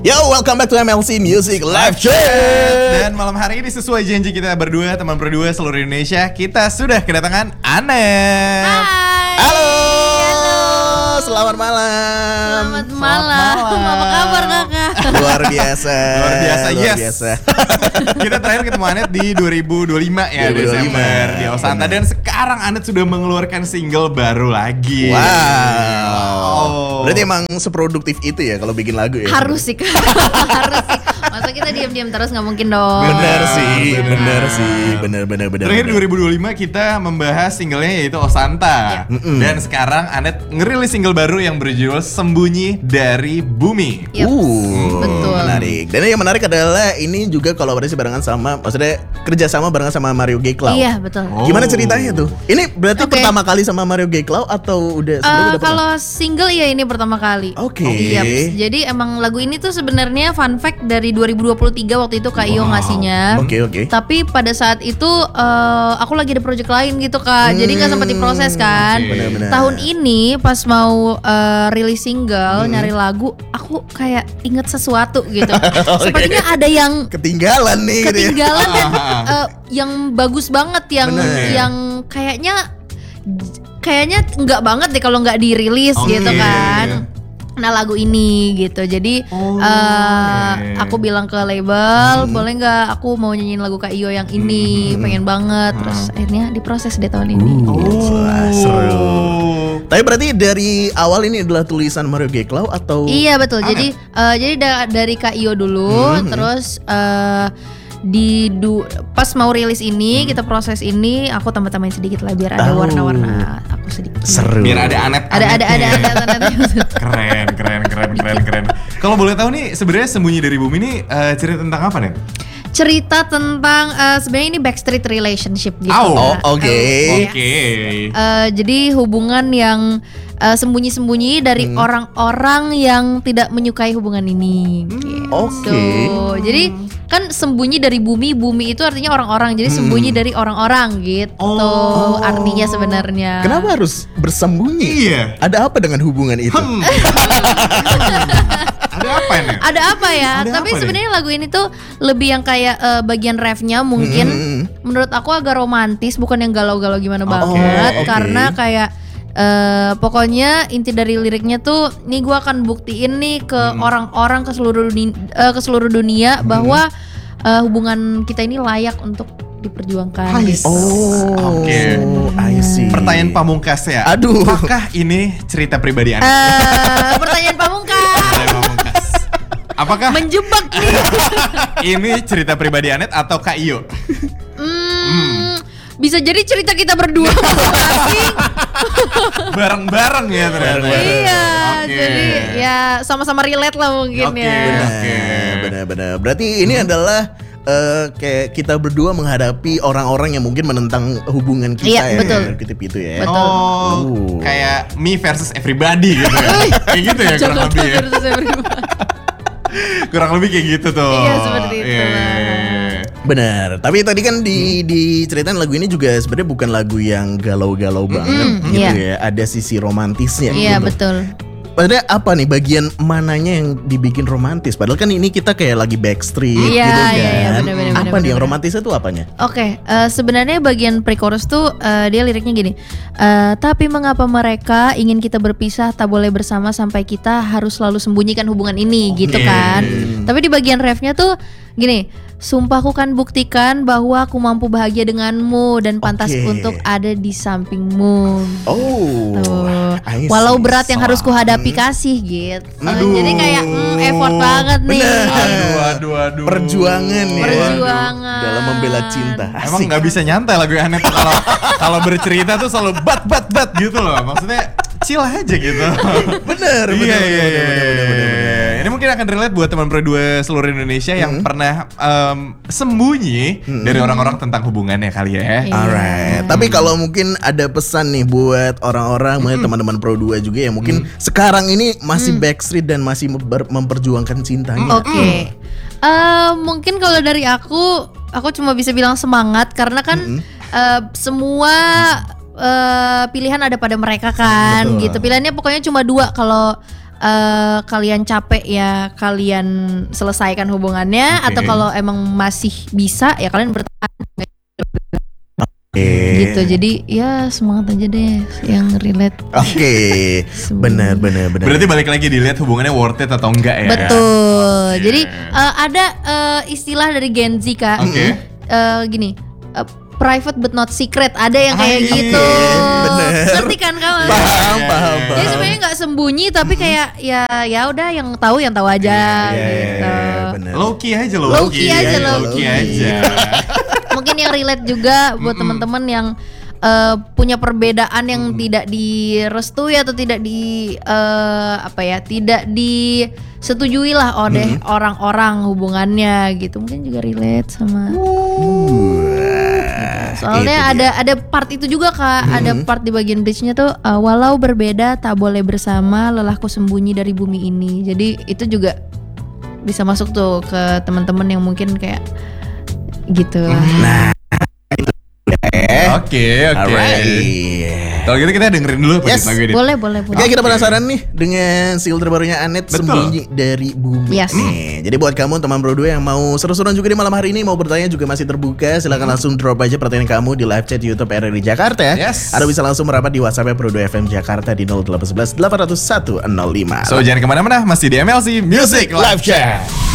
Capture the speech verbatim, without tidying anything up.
Yo, welcome back to M L C Music Live Chat. Dan malam hari ini sesuai janji kita berdua, teman berdua seluruh Indonesia, kita sudah kedatangan Anet. Hai. Halo. Selamat malam. Selamat malam. Apa kabar kakak? Luar biasa. Luar biasa, Luar yes. biasa. Kita terakhir ketemu Anet di dua ribu dua puluh lima ya, dua ribu dua puluh lima. Desember di Osanta. Dan sekarang Anet sudah mengeluarkan single baru lagi. Wow. Oh. Berarti emang seproduktif itu ya kalau bikin lagu ya? Harus sih kak. Harus sih. Masa kita diam-diam terus nggak mungkin dong. Bener sih, bener. bener sih, bener bener bener. Terakhir bener. dua ribu dua puluh lima kita membahas singlenya yaitu Osanta. Mm-mm. Dan sekarang Anet ngerilis single baru yang berjudul Sembunyi dari Bumi. Yep. Uh, Betul. Menarik. Dan yang menarik adalah ini juga kolaborasi barengan sama, maksudnya kerja sama barengan sama Mario G. Cloud. Iya betul. Oh. Gimana ceritanya tuh? Ini berarti Oke. pertama kali sama Mario G. Cloud atau udah sebelumnya Eh, udah pernah? kalau single ya ini pertama kali. Oke. Iya. Jadi emang lagu ini tuh sebenarnya fun fact dari dua ribu dua puluh tiga waktu itu Kak Iyo Wow. ngasihnya. Oke oke. Tapi pada saat itu eh, aku lagi ada project lain gitu kak. Jadi nggak sempat diproses kan. Oke. Benar-benar. Tahun ini pas mau eh, rilis single Hmm. nyari lagu, aku kayak inget sesuatu gitu. Sepertinya ada yang Ketinggalan nih gitu ya. ketinggalan dan Ah, ah, eh, yang bagus banget yang Bener. yang kayaknya kayaknya nggak banget deh kalau nggak dirilis Oke. gitu kan. Nah lagu ini gitu, jadi Oh, eh, oke. aku bilang ke label, Hmm. boleh nggak aku mau nyanyiin lagu Kak Iyo yang ini, Hmm. pengen banget. Terus akhirnya diproses deh tahun ini. Uh. Gitu. Wah, seru. Tapi berarti dari awal ini adalah tulisan Mario G. Cloud atau? Iya betul. Aneh. Jadi eh, jadi da- dari Kak Iyo dulu, Hmm. terus eh, di du- pas mau rilis ini kita proses ini, aku tambah-tambahin sedikit lah biar ada Oh. warna-warna aku sedikit. Seru. Biar ada Anet. Ada ada ada ada ada. Keren, keren, keren, keren, keren. Kalau boleh tahu nih, sebenarnya Sembunyi dari Bumi ini eh, cerita tentang apa nih? Cerita tentang eh, sebenarnya ini backstreet relationship gitu. Oh, Kak. oke. Eh, Oke. eh, jadi hubungan yang eh, sembunyi-sembunyi dari Hmm. orang-orang yang tidak menyukai hubungan ini. Gitu. Oke. Jadi kan sembunyi dari bumi, bumi itu artinya orang-orang. Jadi sembunyi dari orang-orang gitu. Oh. Artinya sebenarnya. Kenapa harus bersembunyi? Iya. Ada apa dengan hubungan itu? Hmm. Ada apa nih? Ada apa ya? Ada Tapi apa nih? sebenarnya lagu ini tuh lebih yang kayak eh, bagian refnya mungkin Hmm. menurut aku agak romantis, bukan yang galau-galau gimana Oh, banget. oke. Karena kayak eh, pokoknya inti dari liriknya tuh, nih gue akan buktiin nih ke Hmm. orang-orang ke seluruh dunia, ke seluruh dunia bahwa eh, hubungan kita ini layak untuk diperjuangkan. Hai. Gitu. Oh, Oke. I see. Pertanyaan pamungkas ya. Aduh. Apakah ini cerita pribadi Anda? Eh, pertanyaan pamungkas. Pertanyaan pamungkas. Apakah Menjebak nih. ini cerita pribadi Anet atau Kak Iyo? Hmm, bisa jadi cerita kita berdua masing-masing. Bareng-bareng ya ternyata. Bareng-bareng. Iya, Oke. jadi ya sama-sama relate lah mungkin Oke. ya. Benar, Oke. benar-benar. Berarti ini adalah eh, kayak kita berdua menghadapi orang-orang yang mungkin menentang hubungan kita Iya, ya. betul. Dalam kutip itu ya. Betul. Oh, Uh. kayak me versus everybody gitu ya. Kayak gitu ya kurang Jangan lebih ya. terus saya berdua. Kurang lebih kayak gitu tuh. Iya, seperti itu, Iya, iya, Bang. iya. Benar. Tapi tadi kan di diceritain lagu ini juga sebenarnya bukan lagu yang galau-galau banget gitu iya. ya. Ada sisi romantisnya. Iya, gitu. betul. Padahal apa nih bagian mananya yang dibikin romantis? Padahal kan ini kita kayak lagi backstreet Iya, gitu kan. iya, iya, benar-benar, apa nih yang benar-benar. romantisnya tuh apanya? Oke, eh, sebenarnya bagian pre-chorus tuh eh, dia liriknya gini. Eh, tapi mengapa mereka ingin kita berpisah, tak boleh bersama sampai kita harus selalu sembunyikan hubungan ini, gitu kan? Tapi di bagian refnya tuh gini. Sumpahku kan buktikan bahwa aku mampu bahagia denganmu dan pantas Oke. untuk ada di sampingmu. Oh. Tuh. I see. Walau berat yang harus kuhadapi kasih gitu. Aduh. Jadi kayak mm, effort banget nih. Bener. Aduh, aduh, aduh. Perjuangan ya. Perjuangan. Dalam membela cinta. Emang Asik. nggak bisa nyantai lagu Anet kalau kalau bercerita tuh selalu bat bat bat gitu loh. Maksudnya chill aja gitu. Bener, bener, Iya, bener, iya, bener, iya. bener, bener, bener, bener. Ini mungkin akan relate buat teman berdua seluruh Indonesia yang pernah em, sembunyi dari orang-orang tentang hubungannya kali ya. Iya. Alright, tapi kalau mungkin ada pesan nih buat orang-orang, mungkin teman-teman Pro dua juga yang mungkin sekarang ini masih backstreet dan masih memper- memperjuangkan cintanya. Oke. Eh, mungkin kalau dari aku, aku cuma bisa bilang semangat karena kan eh, semua eh, pilihan ada pada mereka kan, Betul. gitu. Pilihannya pokoknya cuma dua kalau uh, kalian capek ya kalian selesaikan hubungannya, Oke. atau kalau emang masih bisa ya kalian bertahan Oke. gitu. Jadi ya semangat aja deh yang relate. Oke. Benar benar benar. Berarti balik lagi dilihat hubungannya worth it atau enggak ya. Betul. Oke. Jadi uh, ada uh, istilah dari Gen Z Kak. Oke. Uh, gini, uh, private but not secret. Ada yang kayak Ah, gitu. bener. Ngerti kan kamu? Paham paham paham. Jadi sebenarnya nggak sembunyi tapi kayak ya ya udah yang tahu yang tahu aja Iya, gitu. benar. Low key aja low, Low key aja, low low key key. aja. Mungkin yang relate juga buat teman-teman yang uh, punya perbedaan yang tidak direstui atau tidak di uh, apa ya, tidak disetujui lah oleh orang-orang hubungannya gitu. Mungkin juga relate sama. Soalnya Itu ada ada part itu juga Kak, ada part di bagian bridge-nya tuh uh, walau berbeda tak boleh bersama, lelahku sembunyi dari bumi ini. Jadi itu juga bisa masuk tuh ke teman-teman yang mungkin kayak gitu lah. Oke, oke. Alright. Kalau gitu kita dengerin dulu apa Yes. lagu ini. Boleh, boleh, boleh. Oke, kita penasaran nih dengan single terbarunya Anet, Betul. Sembunyi dari Bumi. Yes. Nih, jadi buat kamu teman Pro dua yang mau seru-seruan juga di malam hari ini, mau bertanya juga masih terbuka, silakan langsung drop aja pertanyaan kamu di live chat YouTube R R I Jakarta. Yes. Atau bisa langsung merapat di WhatsApp Pro dua F M Jakarta di nol delapan satu satu delapan nol satu nol lima. So jangan kemana-mana, masih di M L C Music Live Chat.